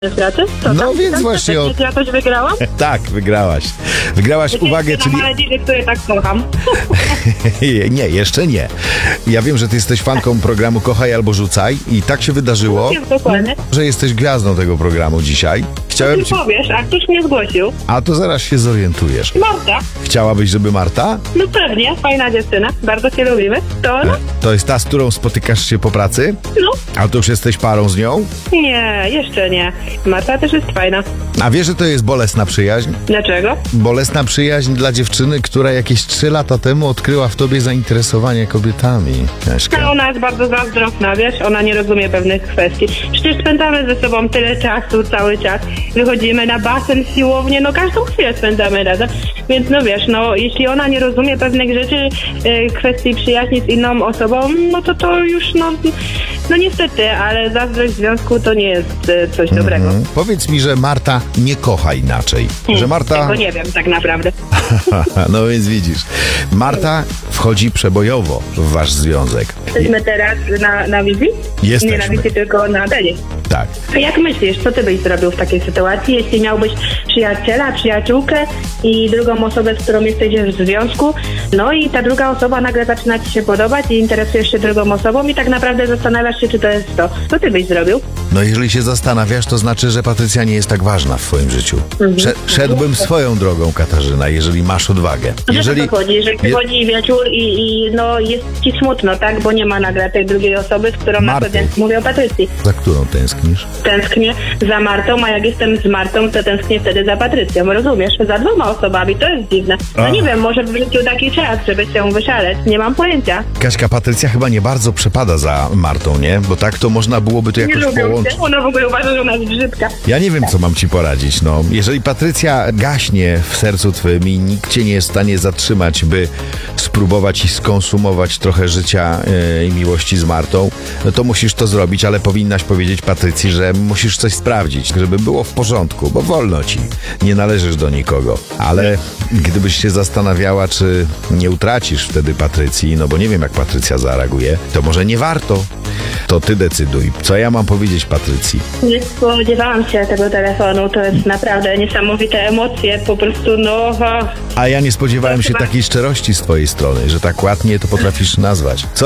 z pracy? Co No tam? więc Tam właśnie też ja coś wygrałam? Tak, wygrałaś. Wygrałaś uwagę, czyli... Na Malediwy, które tak kocham. Nie, jeszcze nie. Ja wiem, że ty jesteś fanką programu Kochaj albo Rzucaj i tak się wydarzyło, Wiem dokładnie. że jesteś gwiazdą tego programu dzisiaj. Chciałem Ty ci... powiesz, a ktoś mnie zgłosił. A to zaraz się zorientujesz. Marta. Chciałabyś, żeby Marta? No pewnie, fajna dziewczyna. Bardzo cię lubimy. To ona? To jest ta, z którą spotykasz się po pracy? No. A to już jesteś parą z nią? Nie, jeszcze nie. Marta też jest fajna. A wiesz, że to jest bolesna przyjaźń? Dlaczego? Bolesna przyjaźń dla dziewczyny, która jakieś 3 lata temu odkryła w tobie zainteresowanie kobietami. No, Kaśka. ona jest bardzo zazdrosna, wiesz, ona nie rozumie pewnych kwestii. Przecież spędzamy ze sobą tyle czasu, cały czas. Wychodzimy na basen, siłownię, no każdą chwilę spędzamy razem. Więc no wiesz, no jeśli ona nie rozumie pewnych rzeczy, kwestii przyjaźni z inną osobą, no to już, no niestety, ale zazdrość w związku to nie jest coś dobrego. Powiedz mi, że Marta nie kocha inaczej. Że Marta... Tego nie wiem tak naprawdę. No więc widzisz, Marta wchodzi przebojowo w wasz związek. Jesteśmy teraz na wizji? Jesteśmy. Nie na wizji, tylko na Adeli. Tak. A jak myślisz, co ty byś zrobił w takiej sytuacji, jeśli miałbyś przyjaciela, przyjaciółkę i drugą osobę, z którą jesteś w związku, no i ta druga osoba nagle zaczyna ci się podobać i interesujesz się drugą osobą i tak naprawdę zastanawiasz się, czy to jest to. Co ty byś zrobił? No jeżeli się zastanawiasz, to znaczy, że Patrycja nie jest tak ważna w twoim życiu. Szedłbym swoją drogą, Katarzyna, jeżeli masz odwagę. Jeżeli to chodzi, że przychodzi wieczór i no jest ci smutno, tak? Bo nie ma nagle tej drugiej osoby, z którą na Marty. przykład mówię o Patrycji. Za którą tęsknisz? Tęsknię za Martą, a jak jestem z Martą, to tęsknię wtedy za Patrycją, rozumiesz? Za 2 osobami, to jest dziwne. No nie wiem, może w życiu taki czas, żeby się wyszaleć, nie mam pojęcia. Kaśka, Patrycja chyba nie bardzo przepada za Martą, nie? Bo tak to można byłoby to Nie jakoś lubię połączyć. się, ona w ogóle uważa, że ona jest brzydka. Ja nie wiem, co mam ci poradzić, no. Jeżeli Patrycja gaśnie w sercu twym i nikt cię nie jest w stanie zatrzymać, by spróbować i skonsumować trochę życia i miłości z Martą, no to musisz to zrobić, ale powinnaś powiedzieć Patrycji, że musisz coś sprawdzić, żeby było w porządku, bo wolno ci. Nie należysz do nikogo. Ale gdybyś się zastanawiała, czy nie utracisz wtedy Patrycji, no bo nie wiem, jak Patrycja zareaguje, to może nie warto. To ty decyduj. Co ja mam powiedzieć Patrycji? Nie spodziewałam się tego telefonu, to jest naprawdę niesamowite emocje, po prostu A ja nie spodziewałem się takiej szczerości z twojej strony, że tak ładnie to potrafisz nazwać. Co